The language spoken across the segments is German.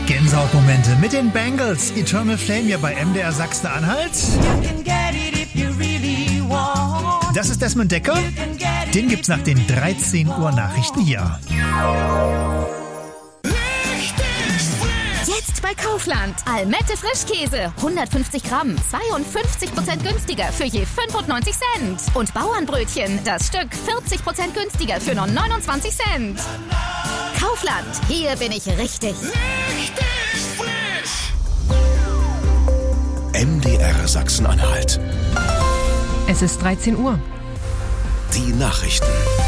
Gänsehautmomente mit den Bangles. Eternal Flame hier bei MDR Sachsen-Anhalt. Das ist Desmond Dekker. Den gibt's nach den 13 Uhr Nachrichten hier. Jetzt bei Kaufland. Almette Frischkäse. 150 Gramm. 52% günstiger für je 95 Cent. Und Bauernbrötchen. Das Stück 40% günstiger für nur 29 Cent. Kaufland. Hier bin ich richtig. Richtig frisch. MDR Sachsen-Anhalt. Es ist 13 Uhr. Die Nachrichten.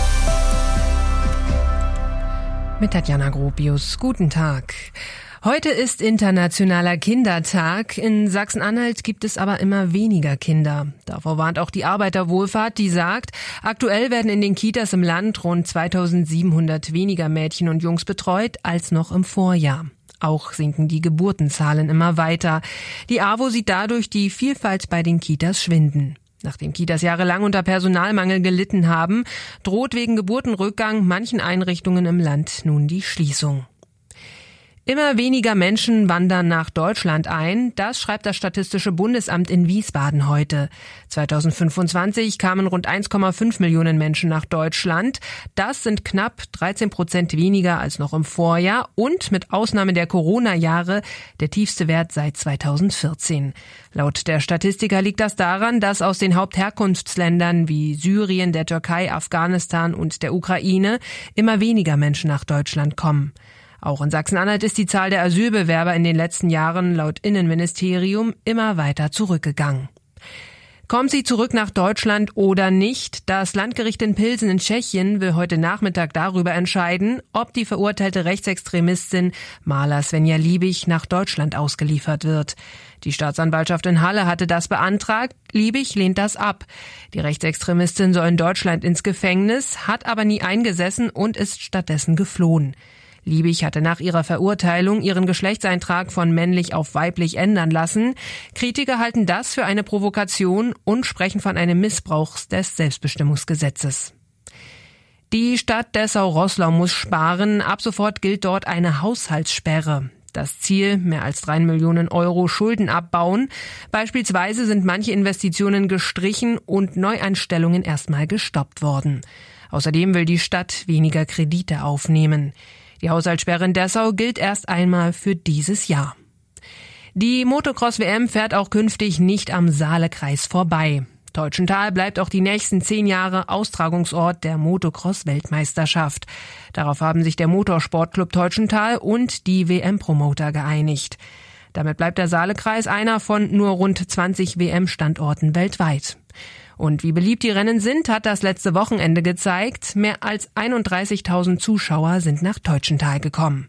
Mit Tatjana Gropius. Guten Tag. Heute ist Internationaler Kindertag. In Sachsen-Anhalt gibt es aber immer weniger Kinder. Davor warnt auch die Arbeiterwohlfahrt, die sagt, aktuell werden in den Kitas im Land rund 2700 weniger Mädchen und Jungs betreut als noch im Vorjahr. Auch sinken die Geburtenzahlen immer weiter. Die AWO sieht dadurch die Vielfalt bei den Kitas schwinden. Nachdem Kitas jahrelang unter Personalmangel gelitten haben, droht wegen Geburtenrückgang manchen Einrichtungen im Land nun die Schließung. Immer weniger Menschen wandern nach Deutschland ein, das schreibt das Statistische Bundesamt in Wiesbaden heute. 2025 kamen rund 1,5 Millionen Menschen nach Deutschland. Das sind knapp 13% weniger als noch im Vorjahr und mit Ausnahme der Corona-Jahre der tiefste Wert seit 2014. Laut der Statistiker liegt das daran, dass aus den Hauptherkunftsländern wie Syrien, der Türkei, Afghanistan und der Ukraine immer weniger Menschen nach Deutschland kommen. Auch in Sachsen-Anhalt ist die Zahl der Asylbewerber in den letzten Jahren laut Innenministerium immer weiter zurückgegangen. Kommt sie zurück nach Deutschland oder nicht? Das Landgericht in Pilsen in Tschechien will heute Nachmittag darüber entscheiden, ob die verurteilte Rechtsextremistin Marla Svenja Liebig nach Deutschland ausgeliefert wird. Die Staatsanwaltschaft in Halle hatte das beantragt. Liebig lehnt das ab. Die Rechtsextremistin soll in Deutschland ins Gefängnis, hat aber nie eingesessen und ist stattdessen geflohen. Liebig hatte nach ihrer Verurteilung ihren Geschlechtseintrag von männlich auf weiblich ändern lassen. Kritiker halten das für eine Provokation und sprechen von einem Missbrauch des Selbstbestimmungsgesetzes. Die Stadt Dessau-Roßlau muss sparen. Ab sofort gilt dort eine Haushaltssperre. Das Ziel, mehr als 3 Millionen Euro Schulden abbauen. Beispielsweise sind manche Investitionen gestrichen und Neueinstellungen erstmal gestoppt worden. Außerdem will die Stadt weniger Kredite aufnehmen. Die Haushaltssperre in Dessau gilt erst einmal für dieses Jahr. Die Motocross-WM fährt auch künftig nicht am Saalekreis vorbei. Teutschenthal bleibt auch die nächsten 10 Jahre Austragungsort der Motocross-Weltmeisterschaft. Darauf haben sich der Motorsportclub Teutschenthal und die WM-Promoter geeinigt. Damit bleibt der Saalekreis einer von nur rund 20 WM-Standorten weltweit. Und wie beliebt die Rennen sind, hat das letzte Wochenende gezeigt. Mehr als 31.000 Zuschauer sind nach Teutschenthal gekommen.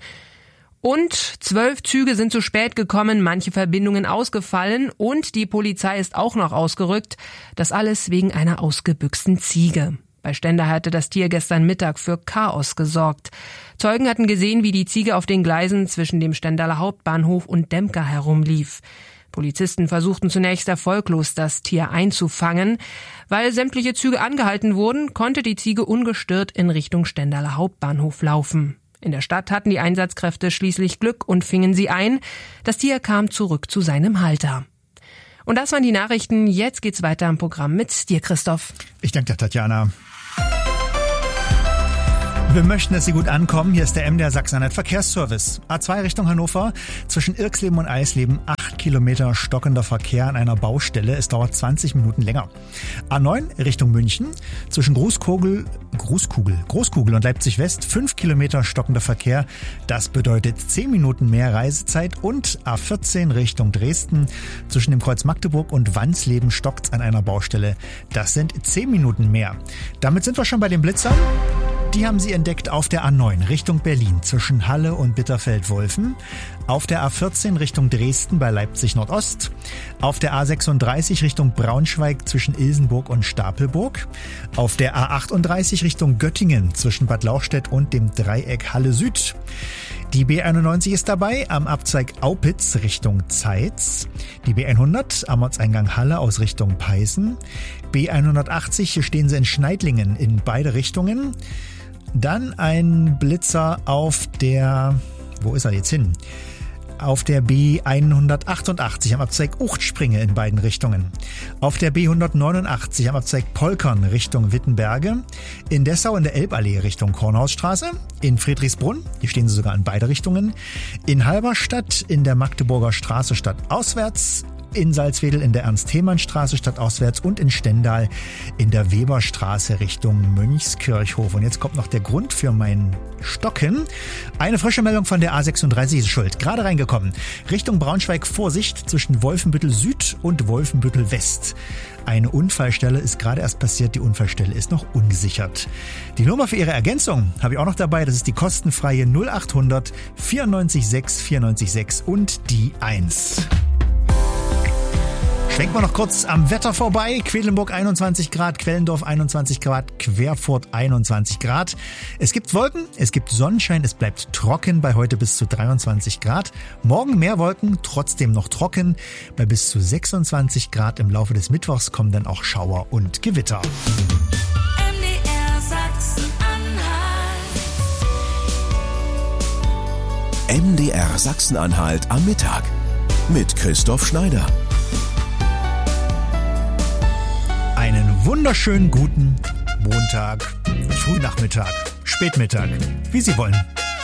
Und 12 Züge sind zu spät gekommen, manche Verbindungen ausgefallen und die Polizei ist auch noch ausgerückt. Das alles wegen einer ausgebüxten Ziege. Bei Stendal hatte das Tier gestern Mittag für Chaos gesorgt. Zeugen hatten gesehen, wie die Ziege auf den Gleisen zwischen dem Stendaler Hauptbahnhof und Demka herumlief. Polizisten versuchten zunächst erfolglos, das Tier einzufangen. Weil sämtliche Züge angehalten wurden, konnte die Ziege ungestört in Richtung Stendaler Hauptbahnhof laufen. In der Stadt hatten die Einsatzkräfte schließlich Glück und fingen sie ein. Das Tier kam zurück zu seinem Halter. Und das waren die Nachrichten. Jetzt geht's weiter im Programm mit dir, Christoph. Ich danke dir, Tatjana. Wir möchten, dass Sie gut ankommen. Hier ist der MDR Sachsen-Anhalt Verkehrsservice. A2 Richtung Hannover, zwischen Irksleben und Eisleben 8 Kilometer stockender Verkehr an einer Baustelle. Es dauert 20 Minuten länger. A9 Richtung München, zwischen Großkugel und Leipzig West 5 Kilometer stockender Verkehr. Das bedeutet 10 Minuten mehr Reisezeit. Und A14 Richtung Dresden, zwischen dem Kreuz Magdeburg und Wansleben stockt's an einer Baustelle. Das sind 10 Minuten mehr. Damit sind wir schon bei den Blitzern. Die haben Sie entdeckt auf der A9 Richtung Berlin zwischen Halle und Bitterfeld-Wolfen, auf der A14 Richtung Dresden bei Leipzig Nordost, auf der A36 Richtung Braunschweig zwischen Ilsenburg und Stapelburg, auf der A38 Richtung Göttingen zwischen Bad Lauchstädt und dem Dreieck Halle Süd. Die B91 ist dabei am Abzweig Aupitz Richtung Zeitz, die B100 am Ortseingang Halle aus Richtung Peißen, B180, hier stehen Sie in Schneidlingen in beide Richtungen. Dann ein Blitzer auf der Wo ist er jetzt hin? Auf der B188 am Abzweig Uchtspringe in beiden Richtungen. Auf der B189 am Abzweig Polkern Richtung Wittenberge. In Dessau in der Elballee Richtung Kornhausstraße. In Friedrichsbrunn, hier stehen sie sogar in beide Richtungen. In Halberstadt in der Magdeburger Straße stadtauswärts. In Salzwedel in der Ernst-Thälmann-Straße stadtauswärts und in Stendal in der Weberstraße Richtung Mönchskirchhof. Und jetzt kommt noch der Grund für mein Stocken. Eine frische Meldung von der A36 ist schuld. Gerade reingekommen. Richtung Braunschweig Vorsicht zwischen Wolfenbüttel Süd und Wolfenbüttel West. Eine Unfallstelle ist gerade erst passiert. Die Unfallstelle ist noch ungesichert. Die Nummer für Ihre Ergänzung habe ich auch noch dabei. Das ist die kostenfreie 0800 94 6 94 6 und die 1. Schwenken wir noch kurz am Wetter vorbei. Quedlinburg 21 Grad, Quellendorf 21 Grad, Querfurt 21 Grad. Es gibt Wolken, es gibt Sonnenschein, es bleibt trocken bei heute bis zu 23 Grad. Morgen mehr Wolken, trotzdem noch trocken. Bei bis zu 26 Grad im Laufe des Mittwochs kommen dann auch Schauer und Gewitter. MDR Sachsen-Anhalt. MDR Sachsen-Anhalt am Mittag mit Christoph Schneider. Einen wunderschönen guten Montag, Frühnachmittag, Spätmittag, wie Sie wollen.